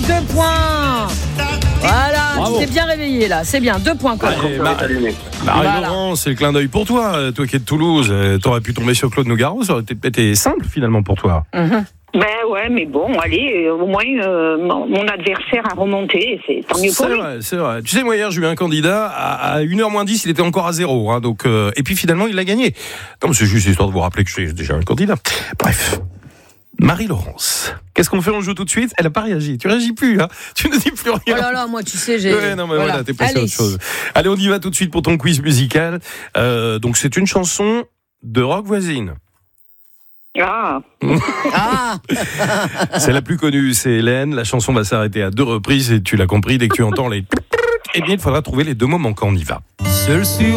2 points. Voilà, Bravo. tu t'es bien réveillé là, c'est bien, 2 points quand même. Allez, allumé. Marie-Laurent, c'est le clin d'œil pour toi. Toi qui es de Toulouse, t'aurais pu tomber sur Claude Nougaro, ça aurait été simple finalement pour toi. Ben ouais, mais bon, allez, au moins mon adversaire a remonté, c'est tant mieux pour lui. C'est vrai. Tu sais, moi hier, j'ai eu un candidat à 1h moins 10, il était encore à 0. Hein, donc, et puis finalement, il a gagné. Non, c'est juste histoire de vous rappeler que je suis déjà un candidat. Bref. Marie-Laurence, qu'est-ce qu'on fait? On joue tout de suite? Elle n'a pas réagi. Tu réagis plus, hein? Tu ne dis plus rien. Oh là là, moi tu sais, j'ai. Ouais, non, mais voilà, t'es passé à autre chose. Allez, on y va tout de suite pour ton quiz musical. Donc, c'est une chanson de rock voisine. Ah, C'est la plus connue, c'est Hélène. La chanson va s'arrêter à 2 reprises et tu l'as compris, dès que tu entends les... Eh bien, il faudra trouver les 2 mots manquants. On y va. Seul sur